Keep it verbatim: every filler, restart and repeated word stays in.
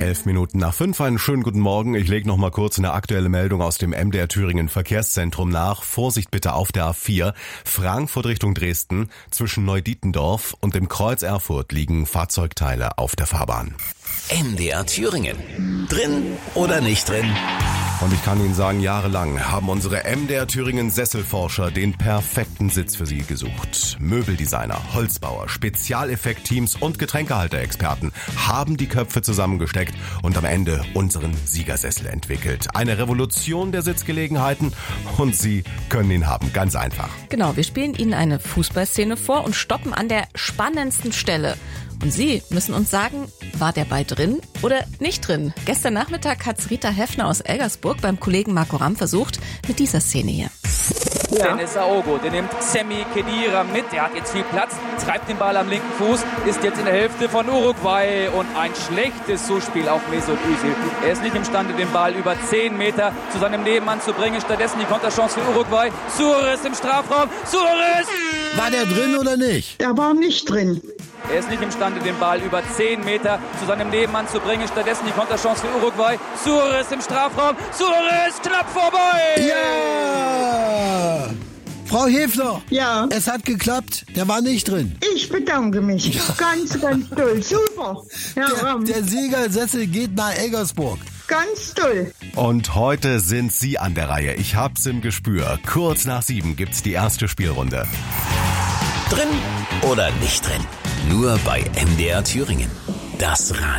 Elf Minuten nach fünf, einen schönen guten Morgen. Ich lege noch mal kurz eine aktuelle Meldung aus dem M D R Thüringen Verkehrszentrum nach. Vorsicht bitte auf der A vier, Frankfurt Richtung Dresden. Zwischen Neudietendorf und dem Kreuz Erfurt liegen Fahrzeugteile auf der Fahrbahn. M D R Thüringen. Drin oder nicht drin? Und ich kann Ihnen sagen, jahrelang haben unsere M D R Thüringen Sesselforscher den perfekten Sitz für Sie gesucht. Möbeldesigner, Holzbauer, Spezialeffektteams und Getränkehalterexperten haben die Köpfe zusammengesteckt und am Ende unseren Siegersessel entwickelt. Eine Revolution der Sitzgelegenheiten und Sie können ihn haben, ganz einfach. Genau, wir spielen Ihnen eine Fußballszene vor und stoppen an der spannendsten Stelle. Und Sie müssen uns sagen, war der Ball drin oder nicht drin? Gestern Nachmittag hat's Rita Heffner aus Elgersburg beim Kollegen Marco Ramm versucht mit dieser Szene hier. Ja. Dennis Aogo, der nimmt Sami Khedira mit, der hat jetzt viel Platz, treibt den Ball am linken Fuß, ist jetzt in der Hälfte von Uruguay und ein schlechtes Zuspiel auf Mesut Özil. Er ist nicht imstande, den Ball über zehn Meter zu seinem Nebenmann zu bringen, stattdessen die Konterchance für Uruguay. Suarez im Strafraum, Suarez! War der drin oder nicht? Der war nicht drin. Er ist nicht imstande, den Ball über zehn Meter zu seinem Nebenmann zu bringen, stattdessen die Konterchance für Uruguay. Suarez im Strafraum, Suarez knapp vorbei! Ja! Frau Heffner, Ja, es hat geklappt, der war nicht drin. ich bedanke mich. Ganz, ganz toll. Super. Herr Der, Ramm, der Siegersessel geht nach Eggersburg. ganz toll. Und heute sind Sie an der Reihe. Ich hab's im Gespür. Kurz nach sieben gibt's die erste Spielrunde. Drin oder nicht drin? Nur bei M D R Thüringen. Das Radio.